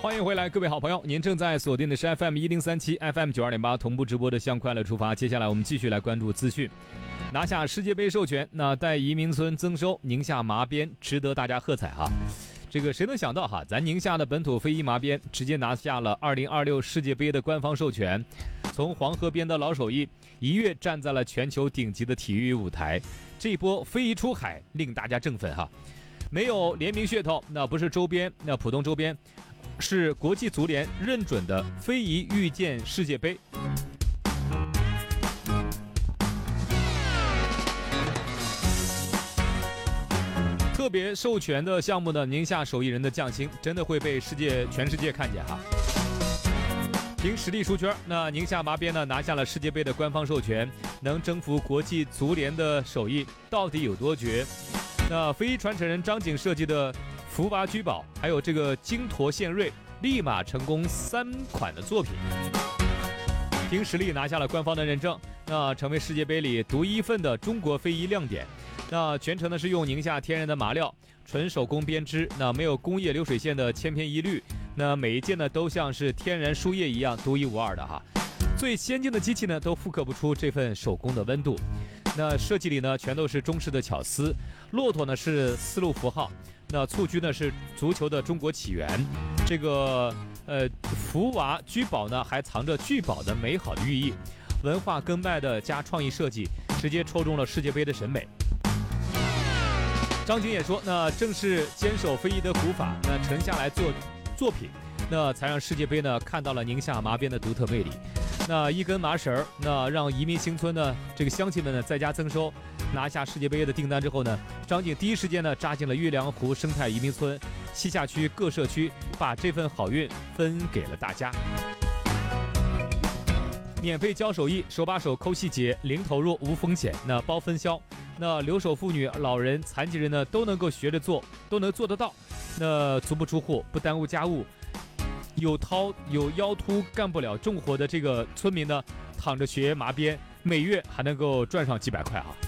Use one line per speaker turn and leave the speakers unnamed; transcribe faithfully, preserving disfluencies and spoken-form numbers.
欢迎回来，各位好朋友，您正在锁定的是 F M 一零三七 F M 九二点八同步直播的向快乐出发。接下来我们继续来关注资讯。拿下世界杯授权，那带移民村增收，宁夏麻鞭值得大家喝彩哈。这个谁能想到哈，咱宁夏的本土非遗麻鞭直接拿下了二零二六世界杯的官方授权，从黄河边的老手艺一跃站在了全球顶级的体育舞台，这一波非遗出海令大家振奋哈。没有联名噱头，那不是周边，那浦东周边是国际足联认准的非遗遇见世界杯。特别授权的项目呢，宁夏手艺人的匠心真的会被世界全世界看见哈。凭实力出圈，那宁夏麻鞭呢拿下了世界杯的官方授权，能征服国际足联的手艺到底有多绝？那非遗传承人张景设计的福娃居宝，还有这个金驼献瑞，立马成功三款的作品，凭实力拿下了官方的认证，那成为世界杯里独一份的中国非遗亮点。那全程呢是用宁夏天然的麻料，纯手工编织，那没有工业流水线的千篇一律，那每一件呢都像是天然输液一样独一无二的哈。最先进的机器呢都复刻不出这份手工的温度。那设计里呢全都是中式的巧思，骆驼呢是丝路符号，那蹴鞠呢是足球的中国起源，这个呃福娃居宝呢还藏着聚宝的美好的寓意，文化根脉的加创意设计，直接戳中了世界杯的审美。张景也说，那正是坚守非遗的古法，那沉下来做作品，那才让世界杯呢看到了宁夏麻鞭的独特魅力。那一根麻绳，那让移民新村呢这个乡亲们呢在家增收，拿下世界杯的订单之后呢，张景第一时间呢扎进了月亮湖生态移民村西夏区各社区，把这份好运分给了大家。免费教手艺，手把手抠细节，零投入无风险，那包分销，那留守妇女、老人、残疾人呢都能够学着做，都能做得到，那足不出户，不耽误家务。有掏有腰秃干不了重活的这个村民呢，躺着学麻鞭，每月还能够赚上几百块啊！